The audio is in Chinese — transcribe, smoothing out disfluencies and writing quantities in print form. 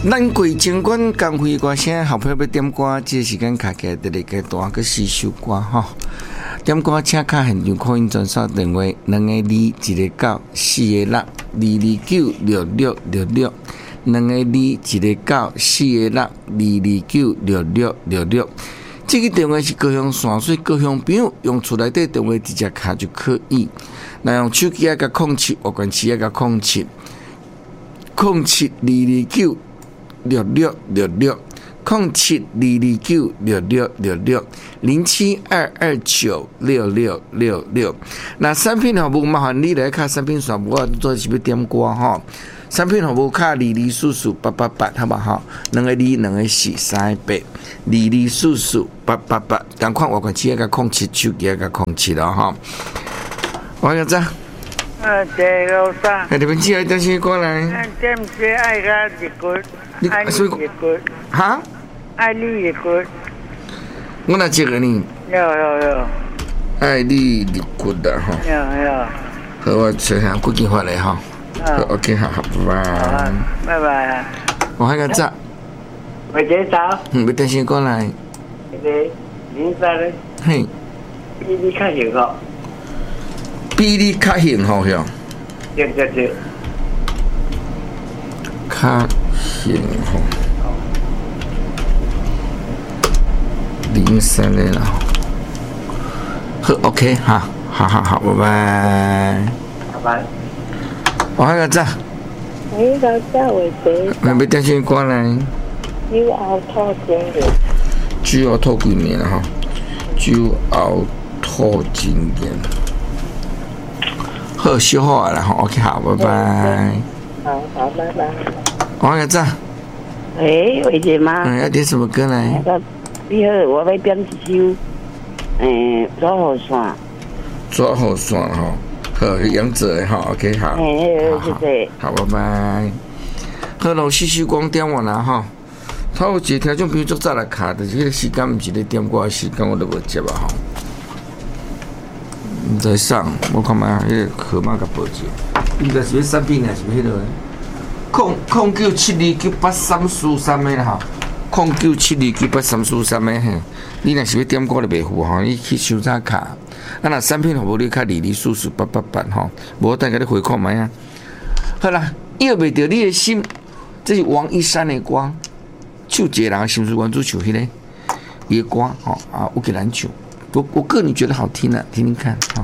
咱贵情馆工会歌声好朋友要点歌，这个时间卡起来第二阶段个四首歌哈。点歌请卡现场call in专线电话2个2 1个9 4个6 229 6666 2个2 1个9 4个6 229 6666。这个电话是高雄线，所以高雄朋友用厝内底电话直接卡就可以。那用手机个07，我管企业个07 229 6666 07 229 6666 07229 6666。那产品服务麻烦你来卡产品线，我做是要点歌哈。产品服务卡2244 888，好不好？2个2 2个4 3个8 2244 888。赶快我管企业个07，手机个07了哈。我个咋？ 这老三。 你们几个等先过来。 点是爱个日骨，爱你日骨。 哈？ 爱你日骨。 我哪接个你？ 有。 爱你日骨的哈。 有。 好，我找下古电话来哈。OK， 好，拜拜。 拜拜。 我还个咋？ 我这早。 要等先过来。 你咋嘞？ 嘿。 比你较幸福。 比你较幸福哟。 对。 较幸福。03的啦。好 ，OK， 好，拜拜。 拜拜。 我还个咋？ 你个咋会这？ 要等先过来。 酒后吐真言。 酒后吐几年了哈？酒后吐真言。好，修好了哈 ，OK， 好，拜拜。 好，拜拜。 我还个咋？ 伟姐吗？ 要点什么歌来？ 你好，我要点一首，左后线。 左后线哈。好，杨子的哈 ，OK， 好，好，拜拜。好了，四首光点完了哈。他有一个听众朋友做早来卡，但是迄个时间不是咧点歌的时间，我都无接啊哈。唔知送，我看卖迄个号码甲报一下，应该是要产品还是迄个？0972984343的啦哈，0972984343的嘿。你若是要点歌就袂付吼，你去收早卡。若产品服务你卡2244 888吼，无等下你回看卖啊。好啦，要袂着你的心，这是王一山的歌，唱一个人的心事关注唱迄个伊的歌吼啊，有给咱唱，我个人觉得好听啊，听听看哈。